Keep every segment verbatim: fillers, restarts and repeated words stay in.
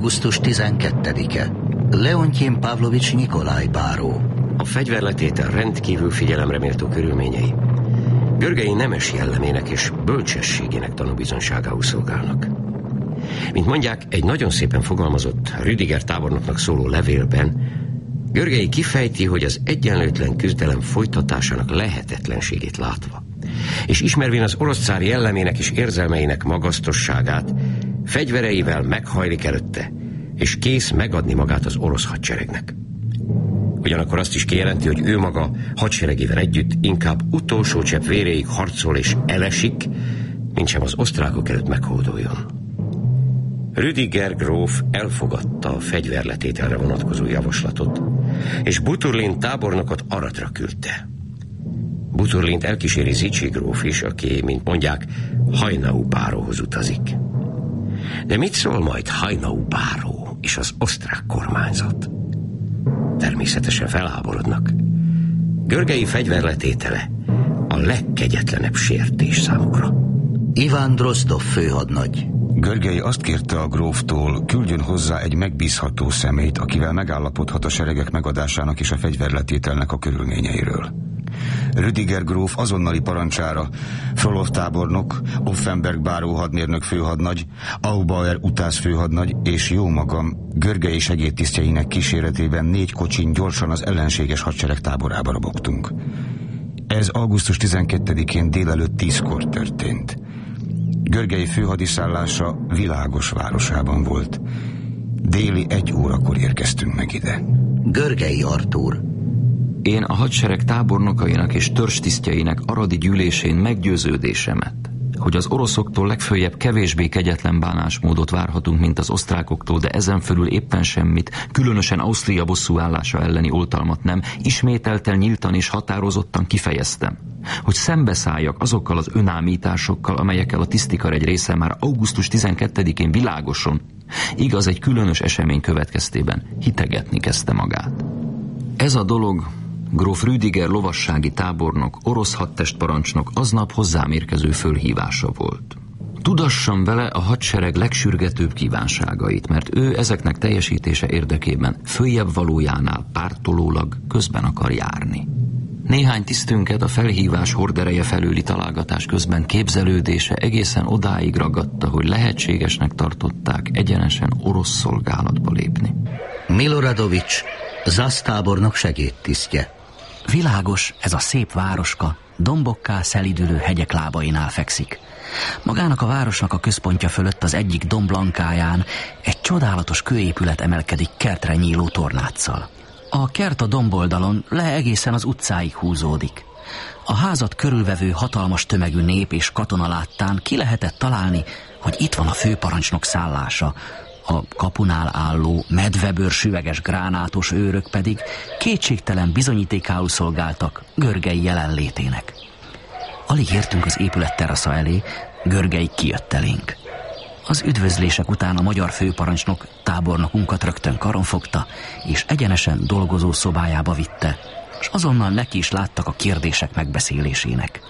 augusztus tizenkettedike. Leontyin Pavlovics Nikolaj báró. A fegyverletétel rendkívül figyelemre méltó körülményei Görgei nemes jellemének és bölcsességének tanúbizonyságául szolgálnak. Mint mondják, egy nagyon szépen fogalmazott Rüdiger tábornoknak szóló levélben Görgei kifejti, hogy az egyenlőtlen küzdelem folytatásának lehetetlenségét látva, és ismervén az orosz cár jellemének és érzelmeinek magasztosságát, fegyvereivel meghajlik előtte, és kész megadni magát az orosz hadseregnek. Ugyanakkor azt is kijelenti, hogy ő maga hadseregével együtt inkább utolsó csepp véréig harcol és elesik, mintsem az osztrákok előtt meghódoljon. Rüdiger gróf elfogadta a fegyverletételre vonatkozó javaslatot, és Buturlin tábornokot Aratra küldte. Buturlint elkíséri Zichy gróf is, aki, mint mondják, Haynau báróhoz utazik. De mit szól majd Haynau báró és az osztrák kormányzat? Természetesen felháborodnak. Görgei fegyverletétele a legkegyetlenebb sértés számukra. Iván Drozdov főhadnagy. Görgei azt kérte a gróftól, küldjön hozzá egy megbízható személyt, akivel megállapodhat a seregek megadásának és a fegyverletételnek a körülményeiről. Rüdiger gróf azonnali parancsára Frolov tábornok, Offenberg báró hadmérnök főhadnagy, Aubauer utász főhadnagy és jó magam Görgei segédtisztjeinek kíséretében négy kocsin gyorsan az ellenséges hadsereg táborába robogtunk. Ez augusztus tizenkettedikén délelőtt tízkor történt. Görgei főhadiszállása Világos városában volt. Déli egy órakor érkeztünk meg ide. Görgei Artúr. Én a hadsereg tábornokainak és törzstisztjeinek aradi gyűlésén meggyőződésemet, hogy az oroszoktól legföljebb kevésbé kegyetlen bánásmódot várhatunk, mint az osztrákoktól, de ezen fölül éppen semmit, különösen Ausztria bosszúállása elleni oltalmat nem, ismételten nyíltan és határozottan kifejeztem, hogy szembeszálljak azokkal az önállításokkal, amelyekkel a tisztikar egy része már augusztus tizenkettedikén világoson, igaz egy különös esemény következtében hitegetni kezdte magát. Ez a dolog gróf Rüdiger lovassági tábornok, orosz hadtestparancsnok aznap hozzám érkező fölhívása volt. Tudassam vele a hadsereg legsürgetőbb kívánságait, mert ő ezeknek teljesítése érdekében följebb valójánál pártolólag közben akar járni. Néhány tisztünket a felhívás hordereje felőli találgatás közben képzelődése egészen odáig ragadta, hogy lehetségesnek tartották egyenesen orosz szolgálatba lépni. Miloradovics, zásztábornok segédtisztje. Világos, ez a szép városka dombokká szelidülő hegyek lábainál fekszik. Magának a városnak a központja fölött az egyik domblankáján egy csodálatos kőépület emelkedik kertre nyíló tornáccal. A kert a domboldalon le egészen az utcáig húzódik. A házat körülvevő hatalmas tömegű nép és katona láttán ki lehetett találni, hogy itt van a főparancsnok szállása, a kapunál álló medvebőr süveges gránátos őrök pedig kétségtelen bizonyítékául szolgáltak Görgei jelenlétének. Alig értünk az épület terasza elé, Görgei kijött elénk. Az üdvözlések után a magyar főparancsnok tábornokunkat rögtön karon fogta, és egyenesen dolgozó szobájába vitte, és azonnal neki is láttak a kérdések megbeszélésének.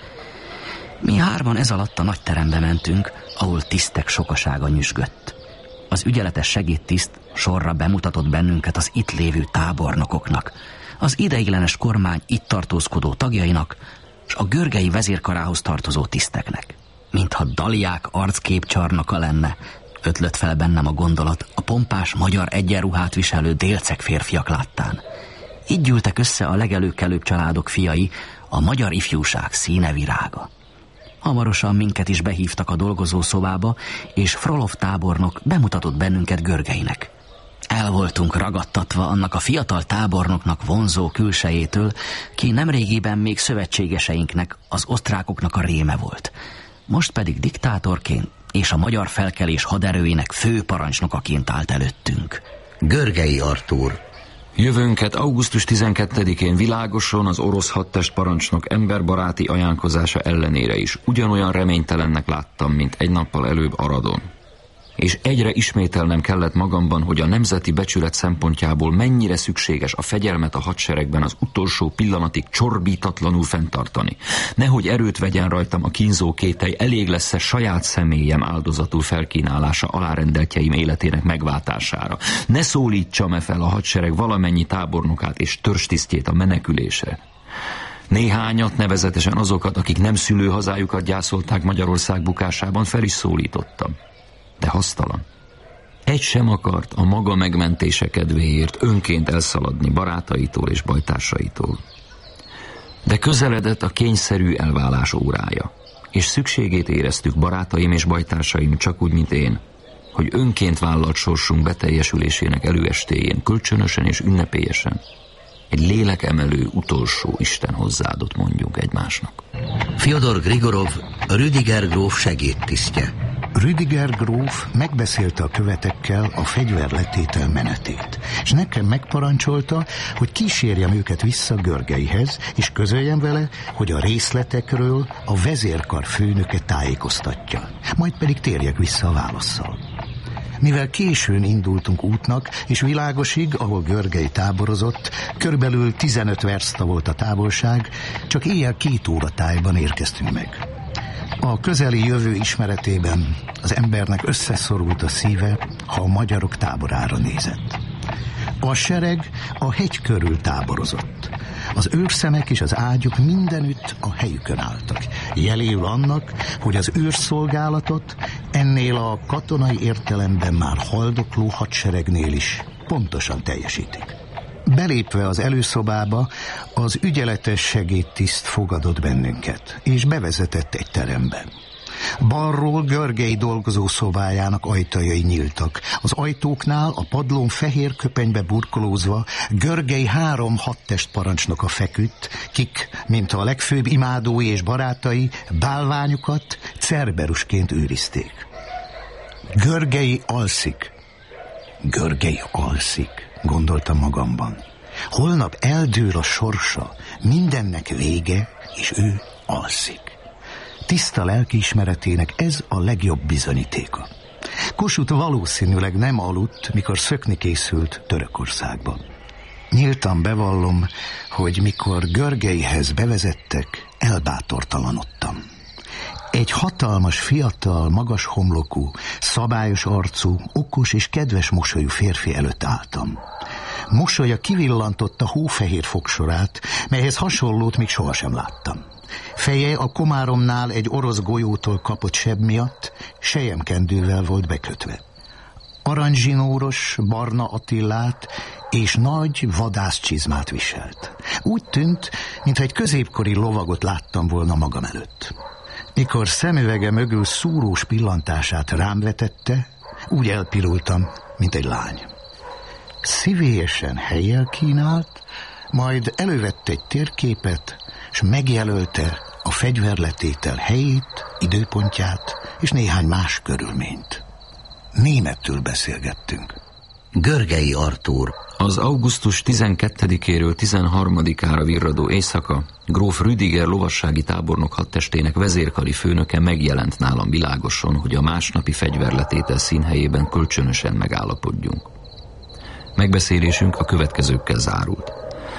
Mi hárman ez alatt a nagy terembe mentünk, ahol tisztek sokasága nyüzsgött. Az ügyeletes segédtiszt sorra bemutatott bennünket az itt lévő tábornokoknak, az ideiglenes kormány itt tartózkodó tagjainak, és a görgei vezérkarához tartozó tiszteknek. Mintha Daliák arcképcsarnoka lenne, ötlött fel bennem a gondolat a pompás magyar egyenruhát viselő délceg férfiak láttán. Így gyűltek össze a legelőkelőbb családok fiai, a magyar ifjúság színevirága. Hamarosan minket is behívtak a dolgozó szobába, és Frolov tábornok bemutatott bennünket Görgeinek. El voltunk ragadtatva annak a fiatal tábornoknak vonzó külsejétől, ki nemrégiben még szövetségeseinknek, az osztrákoknak a réme volt. Most pedig diktátorként és a magyar felkelés haderőinek főparancsnokaként állt előttünk. Görgei Artúr. Jövőnket augusztus tizenkettedikén Világoson az orosz hadtestparancsnok emberbaráti ajánlkozása ellenére is ugyanolyan reménytelennek láttam, mint egy nappal előbb Aradon. és egyre ismételnem kellett magamban, hogy a nemzeti becsület szempontjából mennyire szükséges a fegyelmet a hadseregben az utolsó pillanatig csorbítatlanul fenntartani. Nehogy erőt vegyen rajtam a kínzó kételj, elég lesz-e saját személyem áldozatul felkínálása alárendeltjeim életének megváltására. Ne szólítsam-e fel a hadsereg valamennyi tábornokát és törstisztjét a menekülésre. Néhányat, nevezetesen azokat, akik nem szülőhazájukat gyászolták Magyarország bukásában, fel is szólítottam. De hasztalan. Egy sem akart a maga megmentése kedvéért önként elszaladni barátaitól és bajtársaitól. De közeledett a kényszerű elválás órája, és szükségét éreztük barátaim és bajtársaim csak úgy, mint én, hogy önként vállalt sorsunk beteljesülésének előestéjén, kölcsönösen és ünnepélyesen egy lélekemelő utolsó Isten hozzáadott mondjunk egymásnak. Fjodor Grigorov, Rüdiger gróf segédtisztje. Rüdiger gróf megbeszélte a követekkel a fegyverletétel menetét, és nekem megparancsolta, hogy kísérjem őket vissza Görgeihez, és közöljem vele, hogy a részletekről a vezérkar főnöke tájékoztatja, majd pedig térjek vissza a válasszal. Mivel későn indultunk útnak, és Világosig, ahol Görgei táborozott, körülbelül tizenöt verszta volt a távolság, csak éjjel két óra tájban érkeztünk meg. A közeli jövő ismeretében az embernek összeszorult a szíve, ha a magyarok táborára nézett. A sereg a hegy körül táborozott. Az őrszemek és az ágyuk mindenütt a helyükön álltak, jeléül annak, hogy az őrszolgálatot ennél a katonai értelemben már haldokló hadseregnél is pontosan teljesítik. Belépve az előszobába, az ügyeletes segédtiszt fogadott bennünket, és bevezetett egy terembe. Balról Görgei dolgozó szobájának ajtajai nyíltak. Az ajtóknál a padlón fehér köpenybe burkolózva Görgei három hadtest parancsnoka feküdt, kik, mint a legfőbb imádói és barátai, bálványukat Cerberusként őrizték. Görgei alszik. Görgei alszik, gondoltam magamban. Holnap eldől a sorsa, mindennek vége, és ő alszik. Tiszta lelkiismeretének ez a legjobb bizonyítéka. Kossuth valószínűleg nem aludt, mikor szökni készült Törökországba. Nyíltan bevallom, hogy mikor Görgeihez bevezettek, elbátortalanodtam. Egy hatalmas, fiatal, magas homlokú, szabályos arcú, okos és kedves mosolyú férfi előtt álltam. Mosolya kivillantotta hófehér fogsorát, melyhez hasonlót még sohasem láttam. Feje a Komáromnál egy orosz golyótól kapott seb miatt selyemkendővel volt bekötve. Aranyzsinóros, barna Attillát és nagy vadászcsizmát viselt. Úgy tűnt, mintha egy középkori lovagot láttam volna magam előtt. Mikor szemüvege mögül szúrós pillantását rám vetette, úgy elpirultam, mint egy lány. Szívélyesen helyjel kínált, majd elővette egy térképet, és megjelölte a fegyverletétel helyét, időpontját és néhány más körülményt. Németül beszélgettünk. Görgei Artúr. Az augusztus tizenkettedikéről tizenharmadikára virradó éjszaka gróf Rüdiger lovassági tábornok hadtestének vezérkari főnöke megjelent nálam Világoson, hogy a másnapi fegyverletétel színhelyében kölcsönösen megállapodjunk. Megbeszélésünk a következőkkel zárult.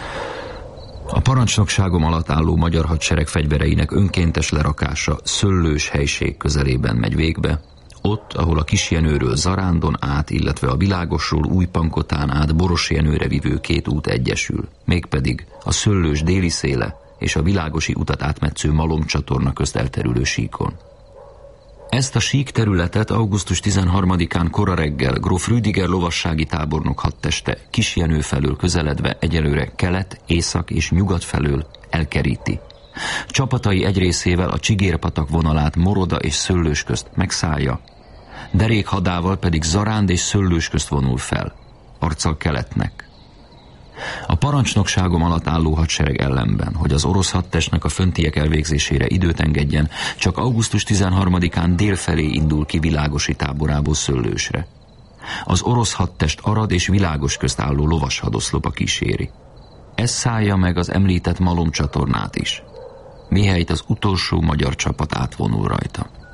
A parancsnokságom alatt álló magyar hadsereg fegyvereinek önkéntes lerakása Szöllős helység közelében megy végbe, ott, ahol a Kisjenőről Zarándon át, illetve a Világosról Újpankotán át Borosjenőre vivő két út egyesül, mégpedig a Szöllős déli széle és a Világosi utat átmetsző Malomcsatorna közt elterülő síkon. Ezt a sík területet augusztus tizenharmadikán kora reggel gróf Rüdiger lovassági tábornok hadteste Kisjenő felől közeledve egyelőre kelet, észak és nyugat felől elkeríti. Csapatai egy részével a Csigérpatak vonalát Moroda és Szöllős közt megszállja, derék hadával pedig Zaránd és Szöllős közt vonul fel, arccal keletnek. A parancsnokságom alatt álló hadsereg ellenben, hogy az orosz hadtestnek a föntiek elvégzésére időt engedjen, csak augusztus tizenharmadikán délfelé indul ki Világosi táborából Szöllősre. Az orosz hadtest Arad és Világos közt álló lovas hadoszlopa kíséri. Ez szállja meg az említett Malomcsatornát is, mihelyt az utolsó magyar csapat átvonul rajta.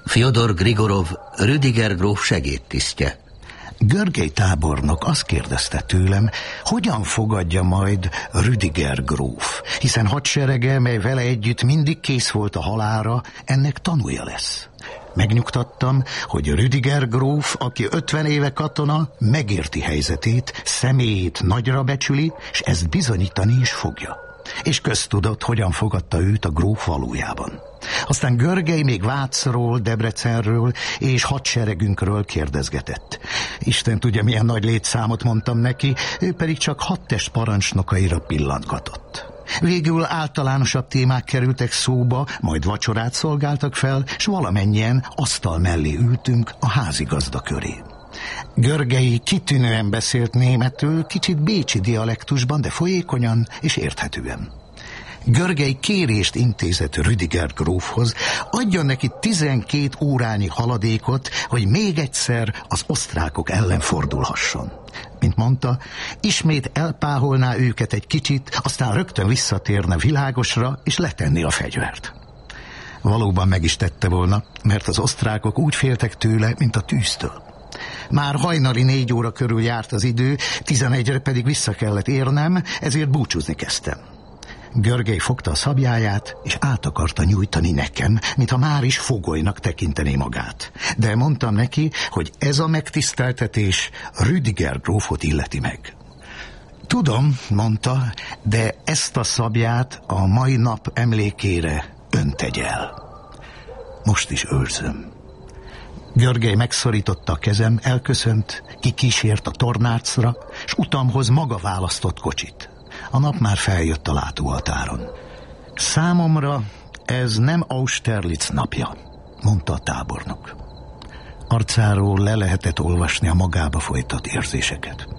Fjodor Grigorov, Rüdiger gróf segédtisztje. Görgei tábornok azt kérdezte tőlem, hogyan fogadja majd Rüdiger gróf, hiszen hadserege, mely vele együtt mindig kész volt a halálra, ennek tanúja lesz. Megnyugtattam, hogy Rüdiger gróf, aki ötven éve katona, megérti helyzetét, személyét nagyra becsüli, és ezt bizonyítani is fogja. És köztudott, hogyan fogadta őt a gróf valójában. Aztán Görgei még Vácról, Debrecenről és hadseregünkről kérdezgetett. Isten tudja, milyen nagy létszámot mondtam neki, ő pedig csak hadtest parancsnokaira pillantgatott. Végül általánosabb témák kerültek szóba, majd vacsorát szolgáltak fel, s valamennyien asztal mellé ültünk a házigazda köré. Görgei kitűnően beszélt németül, kicsit bécsi dialektusban, de folyékonyan és érthetően. Görgei kérést intézett Rüdiger grófhoz, adjon neki tizenkét órányi haladékot, hogy még egyszer az osztrákok ellen fordulhasson. Mint mondta, ismét elpáholná őket egy kicsit, aztán rögtön visszatérne világosra, és letenni a fegyvert. Valóban meg is tette volna, mert az osztrákok úgy féltek tőle, mint a tűztől. Már hajnali négy óra körül járt az idő, tizenegyre pedig vissza kellett érnem, ezért búcsúzni kezdtem. Görgei fogta a szabjáját, és át akarta nyújtani nekem, mintha már is fogolynak tekintené magát. De mondtam neki, hogy ez a megtiszteltetés Rüdiger grófot illeti meg. Tudom, mondta, de ezt a szabját a mai nap emlékére ön tegye el. Most is őrzöm. Görgei megszorította a kezem, elköszönt, kikísért a tornácra, s utamhoz maga választott kocsit. A nap már feljött a látóhatáron. Számomra ez nem Austerlitz napja, mondta a tábornok. Arcáról le lehetett olvasni a magába folytott érzéseket.